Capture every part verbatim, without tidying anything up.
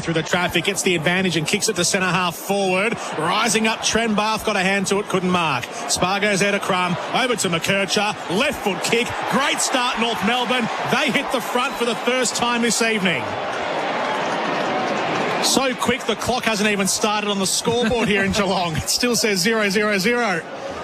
through the traffic, gets the advantage and kicks it to centre half forward. Rising up, Trenbath got a hand to it, couldn't mark. Spargo's out of Crum, over to McKercher, left foot kick. Great start, North Melbourne. They hit the front for the first time this evening. So quick, the clock hasn't even started on the scoreboard here in Geelong. It still says zero, zero, zero.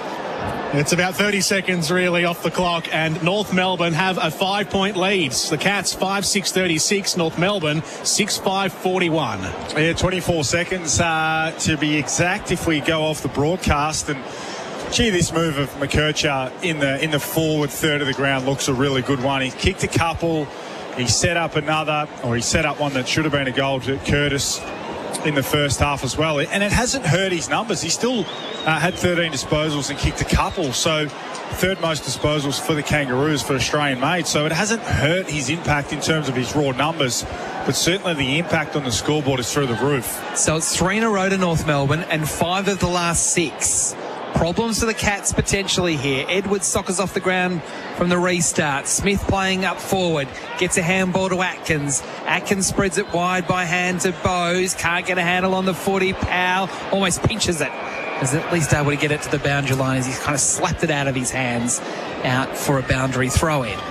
It's about thirty seconds really off the clock, and North Melbourne have a five-point lead. The Cats five six thirty-six, North Melbourne six five forty-one. Yeah, twenty-four seconds uh, to be exact if we go off the broadcast. And gee, this move of McKercher in the in the forward third of the ground looks a really good one. He kicked a couple. He set up another, or he set up one that should have been a goal to Curtis in the first half as well. And it hasn't hurt his numbers. He still uh, had thirteen disposals and kicked a couple. So third most disposals for the Kangaroos for Australian made. So it hasn't hurt his impact in terms of his raw numbers. But certainly the impact on the scoreboard is through the roof. So it's three in a row to North Melbourne and five of the last six. Problems for the Cats potentially here. Edwards soccers off the ground from the restart. Smith playing up forward. Gets a handball to Atkins. Atkins spreads it wide by hand to Bowes. Can't get a handle on the footy. Powell almost pinches it. Is at least able to get it to the boundary line as he's kind of slapped it out of his hands out for a boundary throw in.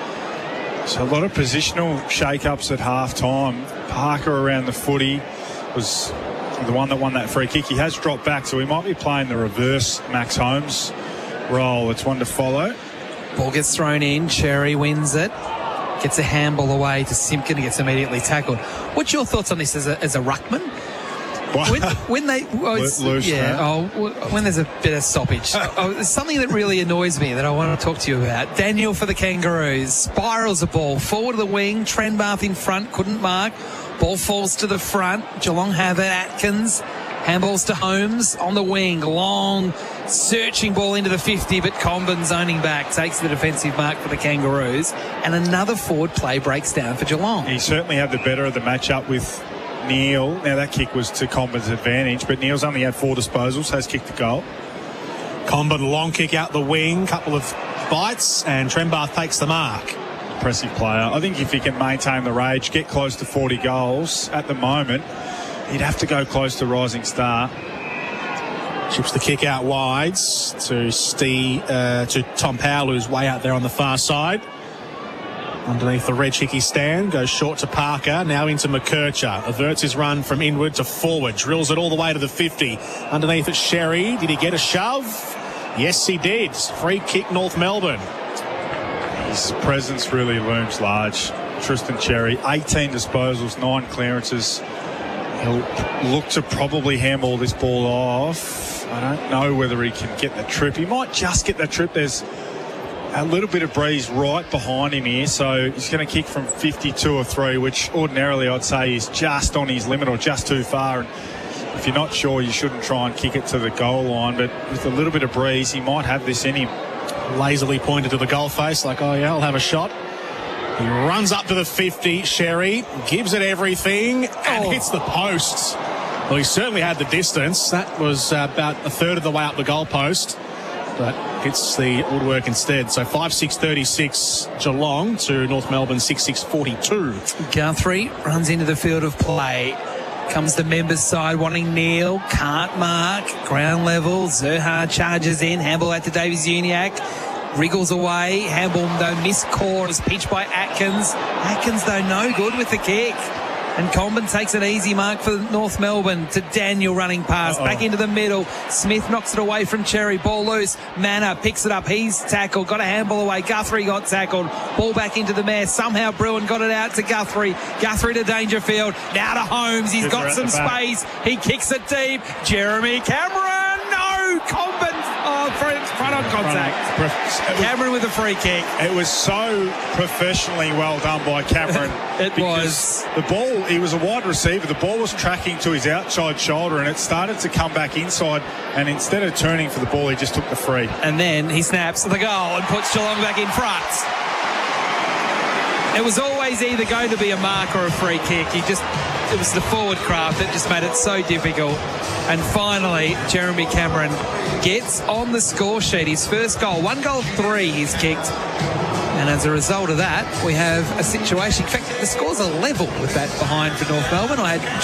So a lot of positional shake-ups at half-time. Parker around the footy was the one that won that free kick. He has dropped back, so he might be playing the reverse Max Holmes role. It's one to follow. Ball gets thrown in. Cherry wins it. Gets a handball away to Simpkin, gets immediately tackled. What's your thoughts on this as a, as a ruckman? When, when they well, it's, Loose, yeah, oh, when there's a bit of stoppage. oh, there's something that really annoys me that I want to talk to you about. Daniel for the Kangaroos spirals the ball forward of the wing. Trenbath in front, couldn't mark. Ball falls to the front. Geelong have it. Atkins handballs to Holmes on the wing. Long searching ball into the fifty, but Comben zoning back takes the defensive mark for the Kangaroos, and another forward play breaks down for Geelong. He certainly had the better of the matchup with Neil. Now that kick was to Comben's advantage, but Neil's only had four disposals, has kicked a goal. Comben long kick out the wing, couple of bites, and Trenbath takes the mark. Impressive player. I think if he can maintain the rage, get close to forty goals at the moment, he'd have to go close to Rising Star. Chips the kick out wide to Steve, uh, to Tom Powell, who's way out there on the far side. Underneath the red chicky stand, goes short to Parker, now into McKercher. Averts his run from inward to forward, drills it all the way to the fifty. Underneath it's Sherry. Did he get a shove? Yes, he did. Free kick, North Melbourne. His presence really looms large. Tristan Cherry, eighteen disposals, nine clearances. He'll look to probably handball this ball off. I don't know whether he can get the trip. He might just get the trip. There's a little bit of breeze right behind him here, so he's going to kick from fifty-two or three, which ordinarily I'd say is just on his limit or just too far. And if you're not sure, you shouldn't try and kick it to the goal line, but with a little bit of breeze, he might have this in him. Lazily pointed to the goal face like, oh yeah, I'll have a shot. He runs up to the fifty. Sherry gives it everything and oh. hits the post. Well, he certainly had the distance. That was uh, about a third of the way up the goal post, but hits the woodwork instead. So five six thirty-six Geelong to North Melbourne six six forty-two. Guthrie runs into the field of play. Comes the members side wanting Neil. Can't mark. Ground level. Zerhard charges in. Handball out to Davies Uniacke. Wriggles away. Handball though miscaught. Was pitched by Atkins. Atkins though no good with the kick. And Comben takes an easy mark for North Melbourne to Daniel running past. Uh-oh. Back into the middle. Smith knocks it away from Cherry. Ball loose. Manor picks it up. He's tackled. Got a handball away. Guthrie got tackled. Ball back into the mare. Somehow Bruin got it out to Guthrie. Guthrie to Dangerfield. Now to Holmes. He's got some space. He kicks it deep. Jeremy Cameron. No. Comben. Oh, front, front on contact. Cameron with a free kick. It was so professionally well done by Cameron. It was. The ball, he was a wide receiver. The ball was tracking to his outside shoulder and it started to come back inside. And instead of turning for the ball, he just took the free. And then he snaps the goal and puts Geelong back in front. It was always either going to be a mark or a free kick. He just, it was the forward craft that just made it so difficult. And finally, Jeremy Cameron gets on the score sheet. His first goal, one goal, three he's kicked. And as a result of that, we have a situation. In fact, the scores are level with that behind for North Melbourne. I had